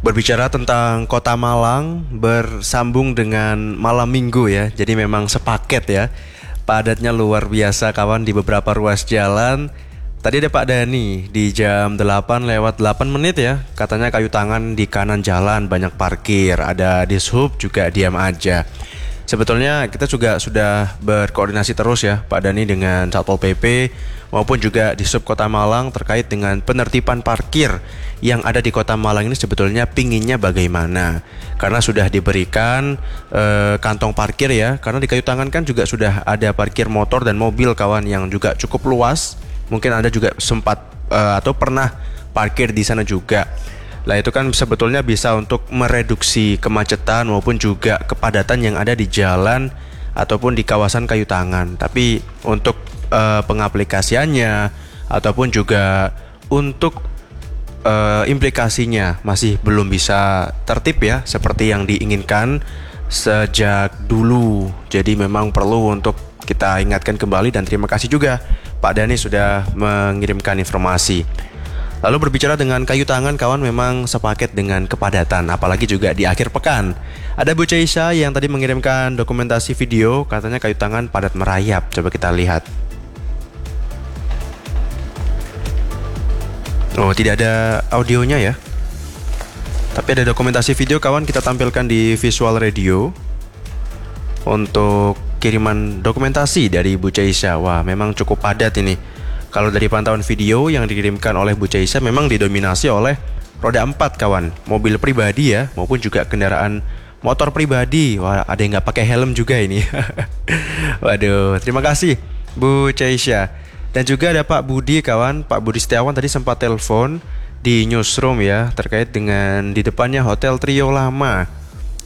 Berbicara tentang Kota Malang bersambung dengan malam minggu ya. Jadi memang sepaket ya. Padatnya luar biasa kawan di beberapa ruas jalan. Tadi ada Pak Dani di jam 8 lewat 8 menit ya. Katanya kayu tangan di kanan jalan banyak parkir. Ada dishub juga diam aja. Sebetulnya kita juga sudah berkoordinasi terus ya Pak Dani dengan Satpol PP maupun juga di Sub Kota Malang terkait dengan penertiban parkir yang ada di Kota Malang ini sebetulnya pinginnya bagaimana. Karena sudah diberikan kantong parkir ya, karena di kayu tangan kan juga sudah ada parkir motor dan mobil kawan yang juga cukup luas. Mungkin Anda juga sempat atau pernah parkir di sana juga. Lah itu kan sebetulnya bisa untuk mereduksi kemacetan maupun juga kepadatan yang ada di jalan ataupun di kawasan kayu tangan. Tapi untuk pengaplikasiannya ataupun juga untuk implikasinya masih belum bisa tertib ya seperti yang diinginkan sejak dulu. Jadi memang perlu untuk kita ingatkan kembali dan terima kasih juga Pak Dani sudah mengirimkan informasi. Lalu berbicara dengan kayu tangan kawan memang sepaket dengan kepadatan apalagi juga di akhir pekan. Ada Bu Caisha yang tadi mengirimkan dokumentasi video katanya kayu tangan padat merayap. Coba kita lihat. Oh tidak ada audionya ya. Tapi ada dokumentasi video kawan kita tampilkan di Visual Radio. Untuk kiriman dokumentasi dari Bu Caisha. Wah memang cukup padat ini. Kalau dari pantauan video yang dikirimkan oleh Bu Caisha memang didominasi oleh roda 4 kawan. Mobil pribadi ya, maupun juga kendaraan motor pribadi. Wah ada yang gak pakai helm juga ini. Waduh, terima kasih Bu Caisha. Dan juga ada Pak Budi kawan. Pak Budi Setiawan tadi sempat telepon di newsroom ya terkait dengan di depannya Hotel Trio Lama.